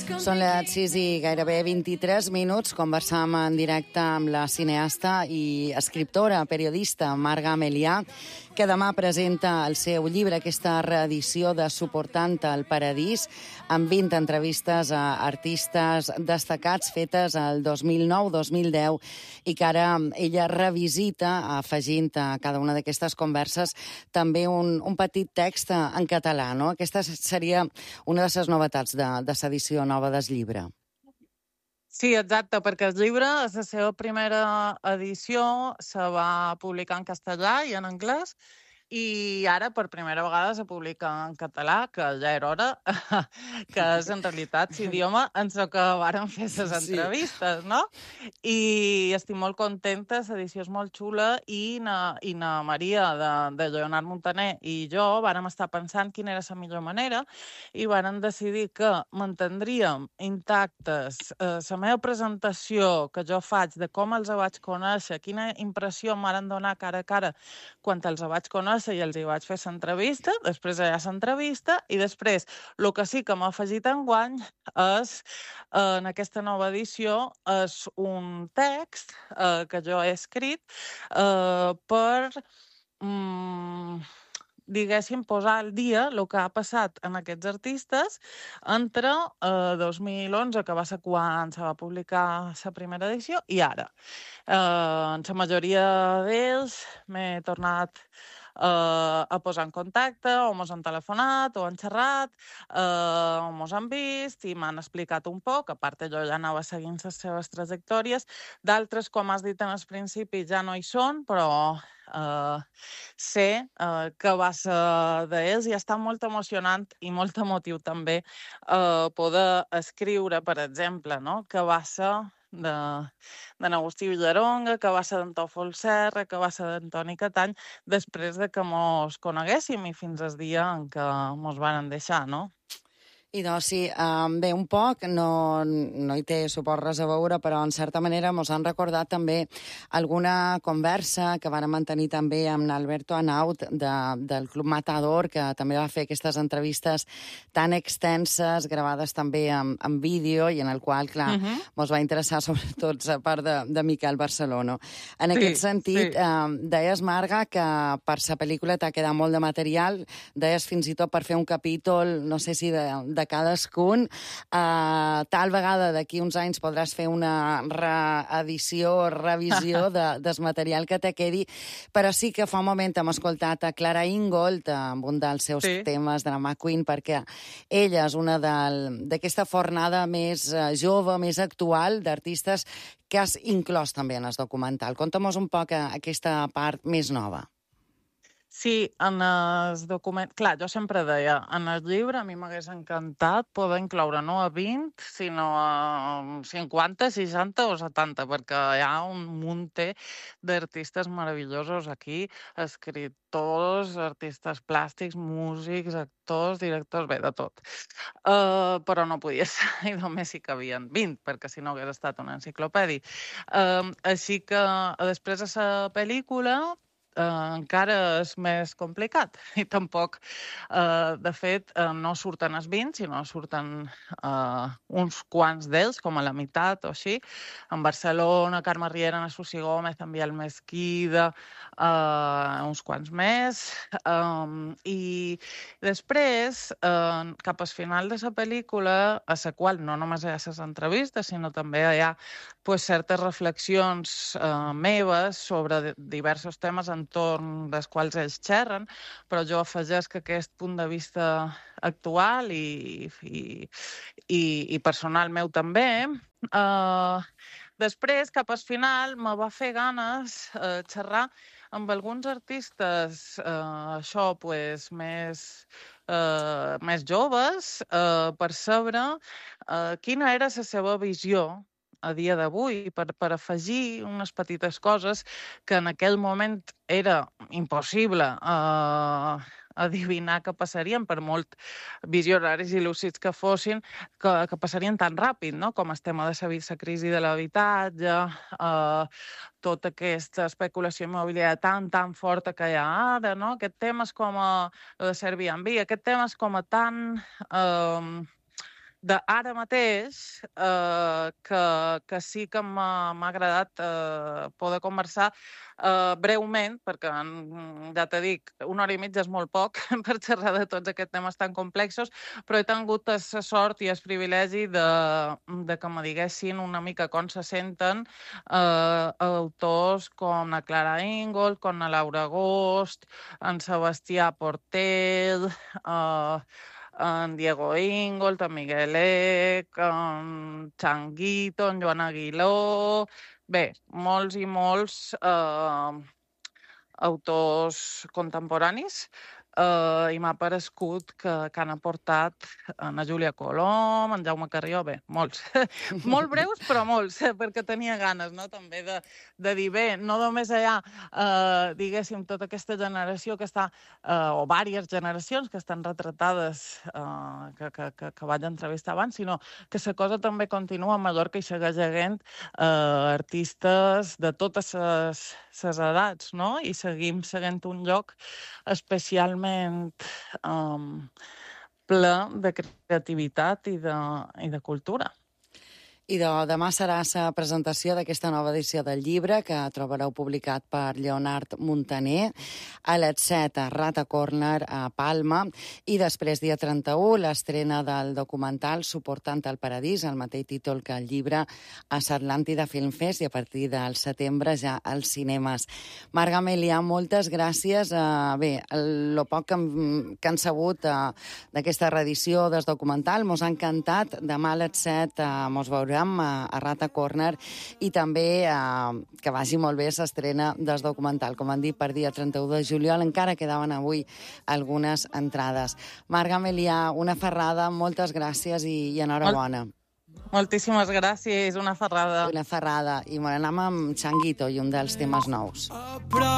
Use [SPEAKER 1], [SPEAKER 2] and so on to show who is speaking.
[SPEAKER 1] Són les 6 i gairebé 23 minuts. Conversam en directe amb la cineasta i escriptora, periodista Marga Melià, que demà presenta el seu llibre, aquesta reedició de Suportant el Paradís, amb 20 entrevistes a artistes destacats fetes el 2009-2010 i que ara ella revisita, afegint a cada una d'aquestes converses també un petit text en català, no? Aquesta seria una de les novetats de l'edició nova del llibre.
[SPEAKER 2] Sí, exacte, perquè el llibre, la seva primera edició, se va publicar en castellà i en anglès, i ara per primera vegada se publica en català, que ja era hora, que és en realitat l'idioma en el que vàrem fer les entrevistes, no? I estic molt contenta, l'edició és molt xula, i na Maria de Leonard Montaner i jo vàrem estar pensant quina era la millor manera i vàrem decidir que mantindríem intactes la meva presentació que jo faig de com els vaig conèixer, quina impressió em van donar cara a cara quan els vaig conèixer i els hi vaig fer l'entrevista, després hi ha l'entrevista, i després el que sí que m'ha afegit enguany és, en aquesta nova edició, és un text que jo he escrit per, diguéssim, posar al dia el que ha passat en aquests artistes entre 2011, que va ser quan se va publicar la primera edició, i ara. En la majoria d'ells m'he tornat a posar en contacte, o mos han telefonat, o han xerrat, o mos han vist i m'han explicat un poc. A part, jo ja anava seguint les seves trajectòries. D'altres, com has dit en el principi, ja no hi són, però sé que va ser d'ells i està molt emocionant i molt emotiu també poder escriure, per exemple, no? Que va ser d'Agustí Villaronga, que va ser d'en Tòfol Serra, que va ser d'Antoni Catany, després de que mos coneguéssim i fins al dia en què mos van deixar, no?
[SPEAKER 1] I doncs sí, bé, un poc, no hi té suport res a veure, però en certa manera mos han recordat també alguna conversa que van mantenir també amb l'Alberto Anaut del Club Matador, que també va fer aquestes entrevistes tan extenses, gravades també en vídeo, i en el qual, clar, mos va interessar sobretot la part de Miquel Barcelona. En aquest sentit, deies, Marga, que per la pel·lícula t'ha quedat molt de material, deies fins i tot per fer un capítol, no sé si de cadascun. Tal vegada d'aquí uns anys podràs fer una reedició o revisió del material que te quedi, però sí que fa un moment hem escoltat a Clara Ingold amb un dels seus temes de la McQueen, perquè ella és una d'aquesta fornada més jove, més actual, d'artistes que has inclòs també en el documental. Conta'm-nos un poc aquesta part més nova.
[SPEAKER 2] Sí, en el document... Clar, jo sempre deia, en el llibre a mi m'hagués encantat poder incloure no a 20, sinó a 50, 60 o 70, perquè hi ha un munt d'artistes meravellosos aquí, escriptors, artistes plàstics, músics, actors, directors, bé, de tot. Però no podia ser, i només hi cabien 20, perquè si no hagués estat una enciclopèdia. Així que després de la pel·lícula encara és més complicat i tampoc, de fet, no surten els 20, sinó surten uns quants d'ells, com a la meitat o així. En Barcelona, Carme Riera, Ana Susi Gómez, en Biel Mesquida, uns quants més. I després, cap al final de la pel·lícula, a la qual no només hi ha les entrevistes, sinó també hi ha certes reflexions meves sobre diversos temes entorn dels quals ells xerren, però jo afegeix que aquest punt de vista actual i personal meu també. Després, cap al final, me va fer ganes xerrar amb alguns artistes, això, més joves, per saber quina era la seva visió a dia d'avui, per afegir unes petites coses que en aquell moment era impossible adivinar que passarien, per molt visionaris i lúcids que fossin, que passarien tan ràpid, no? Com el tema de la crisi de l'habitatge, tota aquesta especulació immobiliària tan forta que hi ha ara, no? Aquest tema és com el de Airbnb, aquest tema és com tan d'ara mateix, que sí que m'ha agradat poder conversar breument, perquè ja t'he dit, 1 hora i mitja és molt poc per xerrar de tots aquests temes tan complexos, però he tingut la sort i el privilegi de que me diguessin una mica com se senten autors com la Clara Ingold, com la Laura Agost, en Sebastià Portell, en Diego Ingold, en Miguel Eck, en Changuito, en Joan Aguiló... Bé, molts i molts autors contemporanis, i m'ha parescut que han aportat en Júlia Colom, en Jaume Carrió, bé, molts. Molt breus, però molts, perquè tenia ganes, no?, també de dir, bé, no només hi ha, diguéssim, tota aquesta generació que està, o diverses generacions que estan retratades, que vaig entrevistar abans, sinó que la cosa també continua a Mallorca i segueix havent artistes de totes les edats, no?, i seguim seguint un lloc especialment ple de creativitat i de cultura.
[SPEAKER 1] I demà serà la presentació d'aquesta nova edició del llibre que trobareu publicat per Lleonard Montaner a les 7 a Rata Corner a Palma i després, dia 31, l'estrena del documental Suportant el Paradís, el mateix títol que el llibre, a l'Atlàntida Film Fest i a partir del setembre ja als cinemes. Marga Melià, moltes gràcies. Bé, el poc que han sabut d'aquesta reedició del documental mos ha encantat. Demà a les 7 mos veurem a Rata Corner i també que vagi molt bé l'estrena del documental. Com han dit, per dia 31 de juliol encara quedaven avui algunes entrades. Marga Melià, una ferrada, moltes gràcies i enhorabona.
[SPEAKER 2] Moltíssimes gràcies, una ferrada.
[SPEAKER 1] Una ferrada. I anem amb Changuito i un dels temes nous.